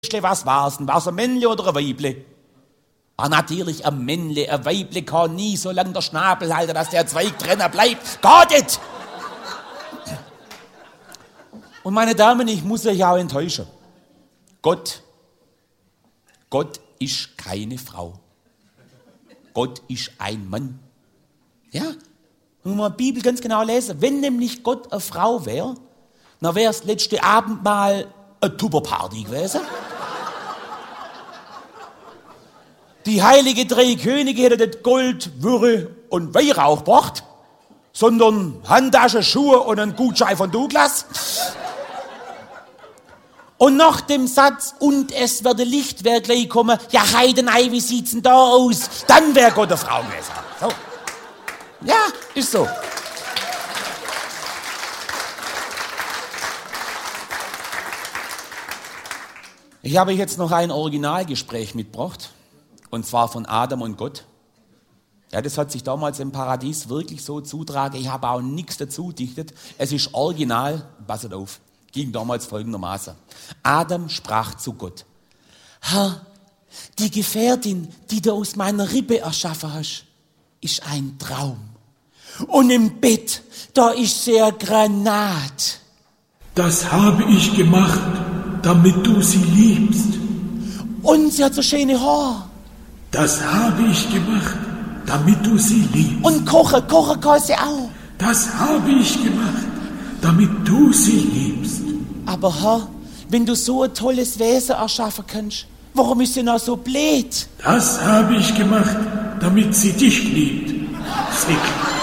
Was war's denn? War's ein Männle oder ein Weible? Ah, natürlich ein Männle. Ein Weible kann nie so lange der Schnabel halten, dass der Zweig drinnen bleibt. Geht nicht! Und meine Damen, ich muss euch auch enttäuschen. Gott ist keine Frau. Gott ist ein Mann. Ja? Wenn wir die Bibel ganz genau lesen, wenn nämlich Gott eine Frau wäre, dann wäre es letzte Abend mal eine Tupperparty gewesen. Die heilige drei Könige hätten nicht Gold, Würre und Weihrauch gebracht, sondern Handtasche, Schuhe und einen Gutschein von Douglas. Und nach dem Satz, und es werde Lichtwerk gleich kommen, ja Heidenei, wie sieht's denn da aus? Dann wäre Gott eine Frau gewesen. So. Ja, ist so. Ich habe jetzt noch ein Originalgespräch mitgebracht, und zwar von Adam und Gott. Ja, das hat sich damals im Paradies wirklich so zutragen. Ich habe auch nichts dazu dichtet. Es ist original, passet auf, ging damals folgendermaßen. Adam sprach zu Gott: Herr, die Gefährtin, die du aus meiner Rippe erschaffen hast, ist ein Traum. Und im Bett, da ist sehr Granat. Das habe ich gemacht, damit du sie liebst. Und sie hat so schöne Haare. Das habe ich gemacht, damit du sie liebst. Und kochen kann sie auch. Das habe ich gemacht, damit du sie liebst. Aber Herr, wenn du so ein tolles Wesen erschaffen kannst, warum ist sie noch so blöd? Das habe ich gemacht, damit sie dich liebt. Sick.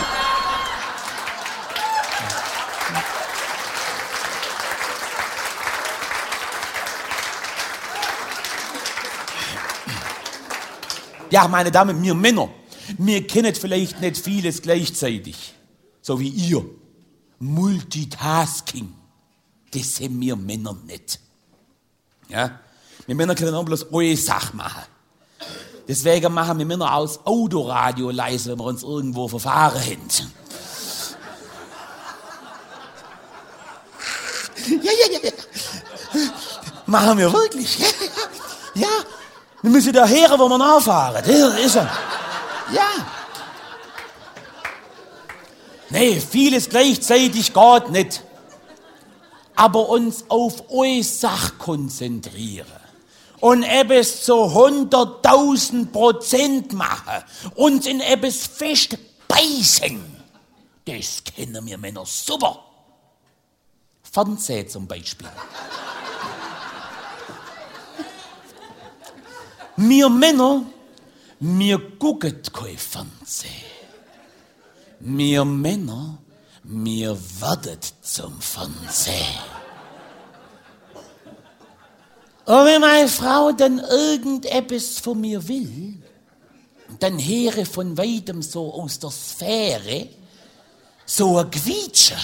Ja, meine Damen, wir Männer, wir kennen vielleicht nicht vieles gleichzeitig. So wie ihr. Multitasking. Das sind wir Männer nicht. Ja? Wir Männer können auch bloß eine Sache machen. Deswegen machen wir Männer aus Autoradio leise, wenn wir uns irgendwo verfahren haben. Ja. Machen wir wirklich. Ja. Wir müssen daher, wo wir nachfahren. Der ist er. Ja. Nee, vieles gleichzeitig geht nicht. Aber uns auf eine Sache konzentrieren und etwas zu 100.000% machen, uns in etwas fest beißen, das kennen wir Männer super. Fernsehen zum Beispiel. Wir Männer, wir gucken kein Fernsehen. Wir Männer, wir werden zum Fernsehen. Und wenn meine Frau dann irgendetwas von mir will, dann höre von weitem so aus der Sphäre so ein Quietschen.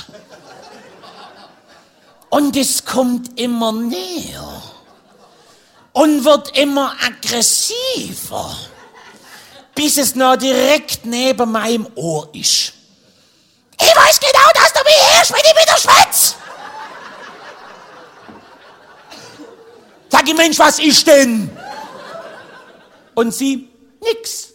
Und es kommt immer näher. Und wird immer aggressiver, bis es noch direkt neben meinem Ohr ist. Ich weiß genau, dass du mich hörst, wenn ich wieder schwätze. Sag ich, Mensch, was ist denn? Und sie, nix.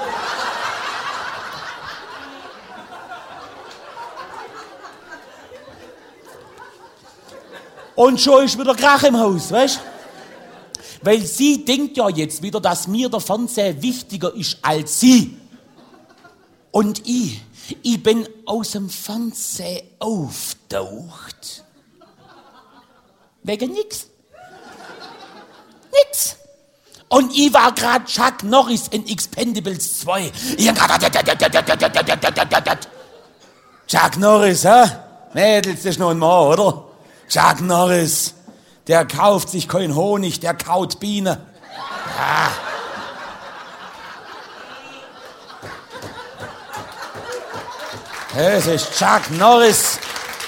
Und schon ist wieder Krach im Haus, weißt du? Weil sie denkt ja jetzt wieder, dass mir der Fernseher wichtiger ist als sie. Und ich bin aus dem Fernseher auftaucht. Wegen nix. Nix. Und ich war gerade Chuck Norris in Expendables 2. Chuck Norris, hä? Mädels, das ist noch ein Mann, oder? Chuck Norris. Der kauft sich keinen Honig, der kaut Biene. Ja. Das ist Chuck Norris.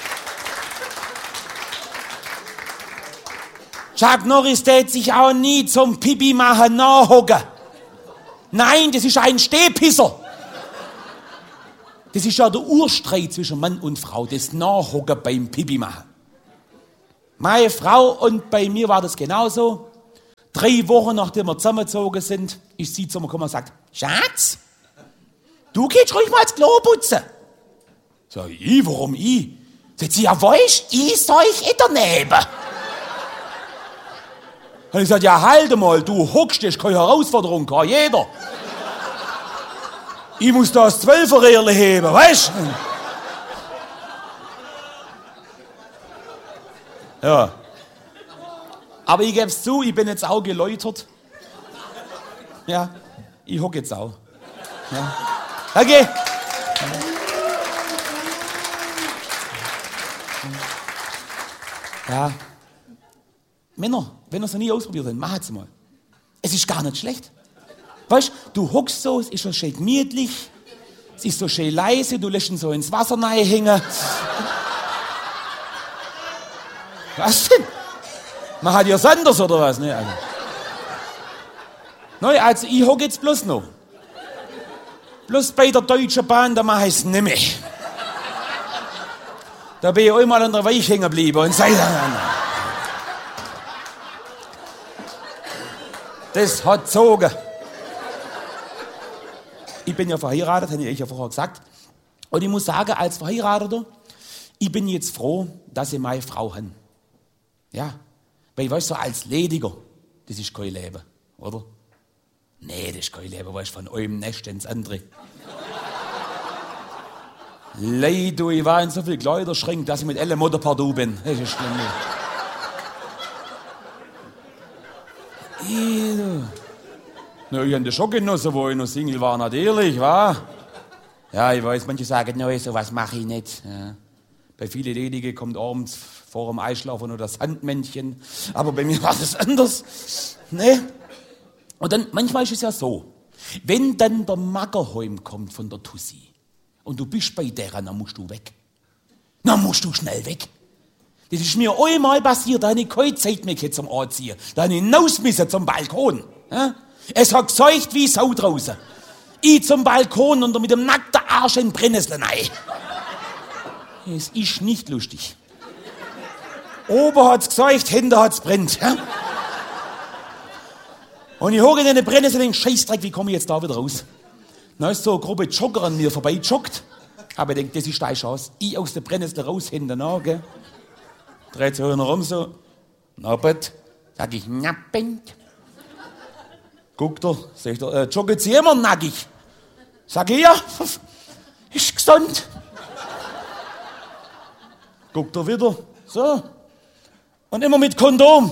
Chuck Norris tät sich auch nie zum Pipi machen nachhocken. Nein, das ist ein Stehpisser. Das ist ja der Urstreit zwischen Mann und Frau, das Nachhocken beim Pipi machen. Meine Frau und bei mir war das genauso. 3 Wochen, nachdem wir zusammengezogen sind, ist sie zu mir gekommen und sagt, Schatz, du gehst ruhig mal ins Klo putzen. Sag ich, warum ich? Sagt sie, ja weißt, ich soll ich daneben. Und ich sag, ja halt mal, du hockst, das ist keine Herausforderung, kann jeder. Ich muss das 12er-Röhrle heben, weißt du? Ja. Aber ich gebe es zu, ich bin jetzt auch geläutert. Ja, ich hocke jetzt auch. Ja. Okay. Ja. Männer, wenn ihr es noch nie ausprobiert habt, macht es mal. Es ist gar nicht schlecht. Weißt du, hockst so, es ist so schön gemütlich, es ist so schön leise, du lässt ihn so ins Wasser hängen. Was denn? Man hat ja anders oder was? Ne? Also ich hocke jetzt bloß noch. Bloß bei der Deutschen Bahn, da mache ich es nicht mehr. Da bin ich einmal an der Weich hängen geblieben und sei dann. Das hat gezogen. Ich bin ja verheiratet, habe ich ja vorher gesagt. Und ich muss sagen, als Verheirateter, ich bin jetzt froh, dass ich meine Frau habe. Ja, weil ich weiß, so als Lediger, das ist kein Leben, oder? Nee, das ist kein Leben, weißt du, von einem Nest ins andere. Leid, ich war in so viel Kleiderschränken, dass ich mit Elle Mutter partout bin. Das ist schlimm. Na, ich habe das schon genossen, wo ich noch Single war, natürlich, wa? Ja, ich weiß, manche sagen, no, sowas mache ich nicht. Ja. Bei vielen Ledigen kommt abends vor dem Einschlafen nur das Sandmännchen. Aber bei mir war das anders. Ne? Und dann, manchmal ist es ja so, wenn dann der Magger heimkommt von der Tussi und du bist bei der, dann musst du weg. Dann musst du schnell weg. Das ist mir einmal passiert, da habe ich keine Zeit mehr zum Anziehen. Da habe ich hinausgeschmissen zum Balkon. Ja? Es hat geseucht wie Sau draußen. Ich zum Balkon und mit dem nackten Arsch in Brennnesseln rein. Es ist nicht lustig. Oben hat's geseucht, hinten hat's brennt. Ja? Und ich hocke in eine Brennnessel und denke, Scheißdreck, wie komme ich jetzt da wieder raus? Dann ist so eine Gruppe Jogger an mir vorbeijoggt. Aber ich denke, das ist deine Chance. Ich aus der Brennnessel raus, hinten an, gell? Dreht sich einer rum so. Nappet. Sag ich, nappend. Guckt er, sagt er, joggen Sie immer nackig? Sag ich, ja, ist gesund. Guckt er wieder, so. Und immer mit Kondom.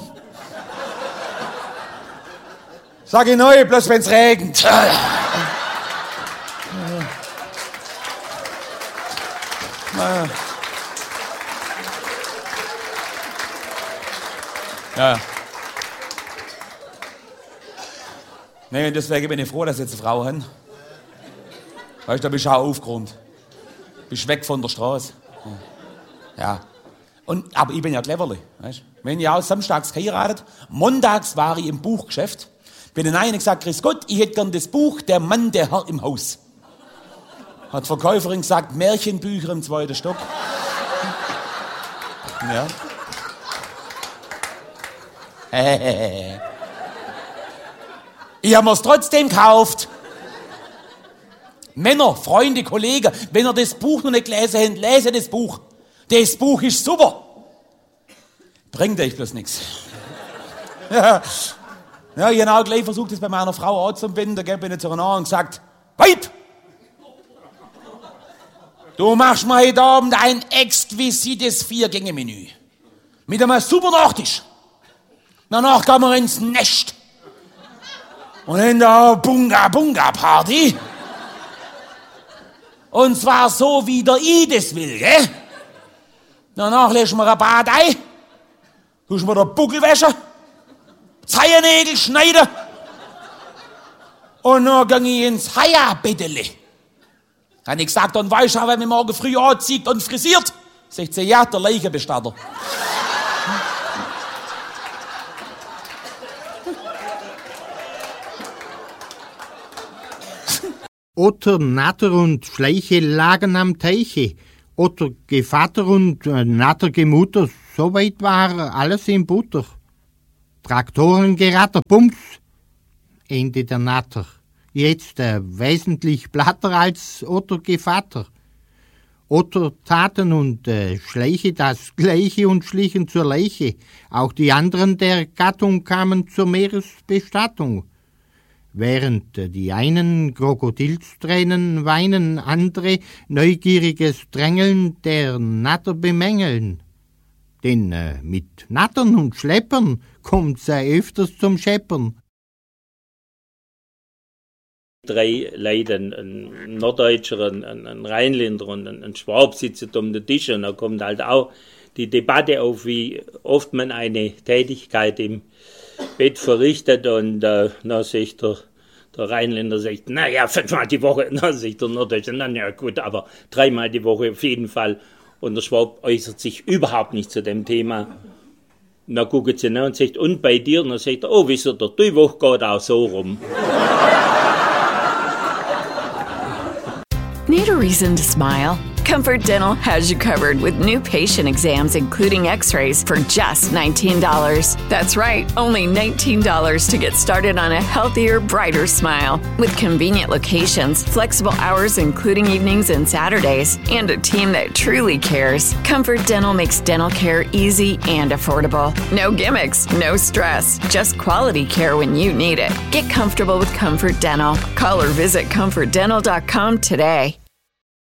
Sag ich neu, bloß wenn's regnet. Ja. Nee, deswegen bin ich froh, dass ich jetzt eine Frau habe. Weißt du, da bist du auch aufgeräumt. Bist weg von der Straße. Ja. Aber ich bin ja cleverli. Weißt du? Wenn ich auch samstags geheiratet, montags war ich im Buchgeschäft, bin in einen gesagt, grüß Gott, ich hätte gern das Buch Der Mann, der Herr im Haus. Hat die Verkäuferin gesagt, Märchenbücher im 2. Stock. Ja. Ich habe mir's trotzdem gekauft. Männer, Freunde, Kollegen, wenn ihr das Buch noch nicht gelesen habt, lese das Buch. Das Buch ist super. Bringt euch bloß nichts. Ja, ich habe auch gleich versucht, das bei meiner Frau anzubinden. Da bin ich zu einer und gesagt, Weib! Du machst mir heute Abend ein exquisites 4-Gänge-Menü. Mit einem super Nachtisch. Danach gehen wir ins Nest. Und in der Bunga-Bunga-Party. Und zwar so, wie der I das will, gell? Danach lässt man ein Bad ein. Tust mir den Buckel waschen. Zehennägel schneiden. Und dann gang ich ins Haia-Bettele. Habe ich gesagt, dann weißt du, wenn mich morgen früh anzieht und frisiert. Sagt sie, ja, der Leichenbestatter. Otter, Natter und Schleiche lagen am Teiche. Otter, Gevatter und Natter, Gemutter, soweit war alles in Butter. Traktorengeratter, Bums, Ende der Natter. Jetzt wesentlich platter als Otto Gevatter. Otto taten und Schleiche das Gleiche und schlichen zur Leiche. Auch die anderen der Gattung kamen zur Meeresbestattung. Während die einen Krokodilstränen weinen, andere neugieriges Drängeln der Natter bemängeln. Denn mit Nattern und Schleppern kommt's öfters zum Scheppern. 3 Leute, ein Norddeutscher, ein Rheinländer und ein Schwab sitzen um den Tisch und da kommt halt auch die Debatte auf, wie oft man eine Tätigkeit im Bett verrichtet und dann sagt der Rheinländer, sagt, naja, 5-mal die Woche, dann sagt der Norddeutsche, na ja gut, aber 3-mal die Woche auf jeden Fall. Und der Schwab äußert sich überhaupt nicht zu dem Thema. Und dann guckt sie nach und sagt, und bei dir? Und dann sagt er, oh, wieso, die Woche geht auch so rum. Need a reason to smile? Comfort Dental has you covered with new patient exams, including x-rays, for just $19. That's right, only $19 to get started on a healthier, brighter smile. With convenient locations, flexible hours including evenings and Saturdays, and a team that truly cares, Comfort Dental makes dental care easy and affordable. No gimmicks, no stress, just quality care when you need it. Get comfortable with Comfort Dental. Call or visit ComfortDental.com today.